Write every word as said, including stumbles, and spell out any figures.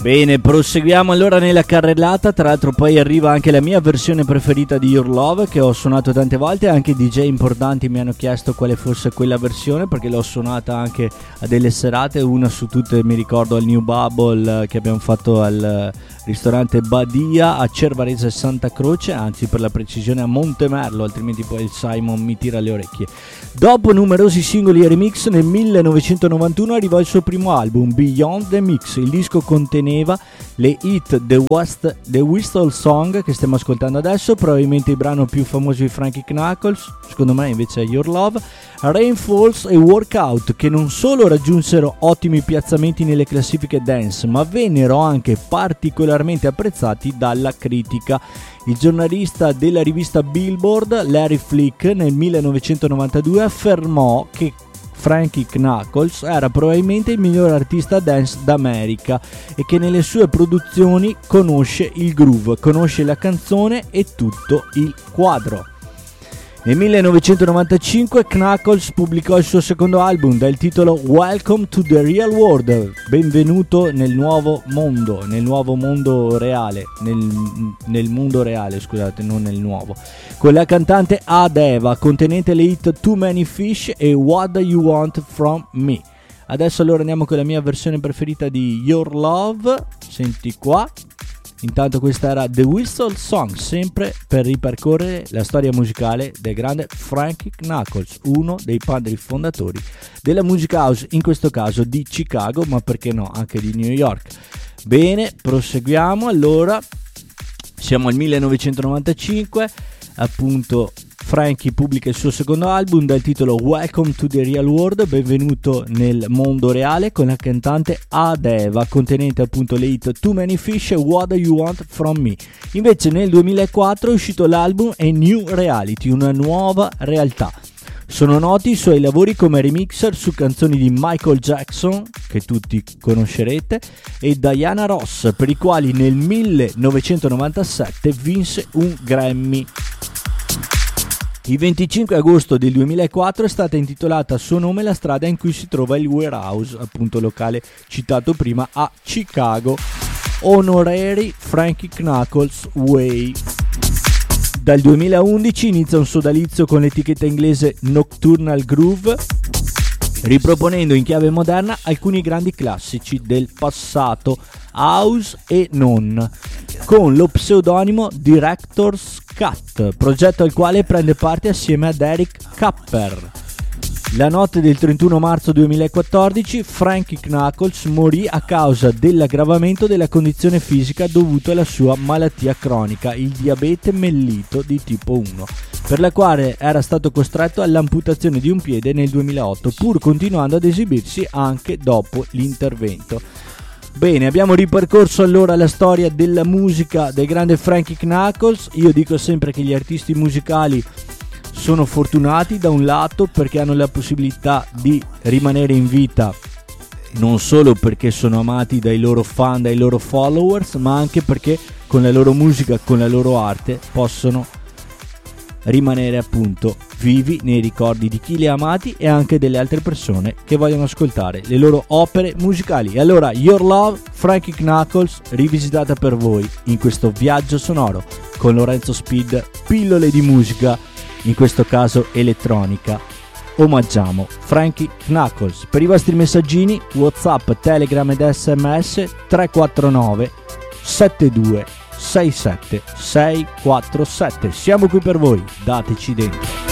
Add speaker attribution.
Speaker 1: Bene, proseguiamo allora nella carrellata. Tra l'altro poi arriva anche la mia versione preferita di Your Love, che ho suonato tante volte. Anche D J importanti mi hanno chiesto quale fosse quella versione, perché l'ho suonata anche a delle serate. Una su tutte mi ricordo al New Bubble che abbiamo fatto al ristorante Badia a Cervarese Santa Croce, anzi per la precisione a Montemerlo, altrimenti poi il Simon mi tira le orecchie. Dopo numerosi singoli e remix, nel millenovecentonovantuno arrivò il suo primo album, Beyond the Mix. Il disco conteneva le hit The, West, The Whistle Song, che stiamo ascoltando adesso, probabilmente il brano più famoso di Frankie Knuckles, secondo me invece è Your Love, Rainfalls e Workout, che non solo raggiunsero ottimi piazzamenti nelle classifiche dance, ma vennero anche particolarmente apprezzati dalla critica. Il giornalista della rivista Billboard, Larry Flick, nel millenovecentonovantadue affermò che Frankie Knuckles era probabilmente il miglior artista dance d'America e che nelle sue produzioni conosce il groove, conosce la canzone e tutto il quadro. Nel millenovecentonovantacinque Knuckles pubblicò il suo secondo album dal titolo Welcome to the Real World, benvenuto nel nuovo mondo, nel nuovo mondo reale, nel, nel mondo reale, scusate, non nel nuovo, con la cantante Adeva, contenente le hit Too Many Fish e What Do You Want From Me. Adesso allora andiamo con la mia versione preferita di Your Love, senti qua. Intanto questa era The Whistle Song, sempre per ripercorrere la storia musicale del grande Frankie Knuckles, uno dei padri fondatori della music house, in questo caso di Chicago, ma perché no, anche di New York. Bene, proseguiamo allora, siamo al millenovecentonovantacinque, appunto Frankie pubblica il suo secondo album dal titolo Welcome to the Real World, benvenuto nel mondo reale, con la cantante Adeva, contenente appunto le hit Too Many Fish e What Do You Want From Me. Invece nel duemilaquattro è uscito l'album A New Reality, una nuova realtà. Sono noti i suoi lavori come remixer su canzoni di Michael Jackson, che tutti conoscerete, e Diana Ross, per i quali nel millenovecentonovantasette vinse un Grammy. Il venticinque agosto del duemilaquattro è stata intitolata a suo nome la strada in cui si trova il warehouse, appunto locale citato prima, a Chicago, Honorary Frankie Knuckles Way. Dal duemilaundici inizia un sodalizio con l'etichetta inglese Nocturnal Groove, riproponendo in chiave moderna alcuni grandi classici del passato, house e non, con lo pseudonimo Director's Cut, progetto al quale prende parte assieme ad Eric Kapper. La notte del trentuno marzo duemilaquattordici Frankie Knuckles morì a causa dell'aggravamento della condizione fisica dovuto alla sua malattia cronica, il diabete mellito di tipo uno, per la quale era stato costretto all'amputazione di un piede nel duemilaotto, pur continuando ad esibirsi anche dopo l'intervento. Bene, abbiamo ripercorso allora la storia della musica del grande Frankie Knuckles. Io dico sempre che gli artisti musicali sono fortunati da un lato perché hanno la possibilità di rimanere in vita, non solo perché sono amati dai loro fan, dai loro followers, ma anche perché con la loro musica, con la loro arte possono rimanere appunto vivi nei ricordi di chi li ha amati e anche delle altre persone che vogliono ascoltare le loro opere musicali. E allora Your Love, Frankie Knuckles, rivisitata per voi in questo viaggio sonoro con Lorenzo Speed, pillole di musica, in questo caso elettronica. Omaggiamo Frankie Knuckles. Per i vostri messaggini WhatsApp, Telegram ed S M S tre quattro nove sette due sei sette sei quattro sette. Siamo qui per voi, dateci dentro.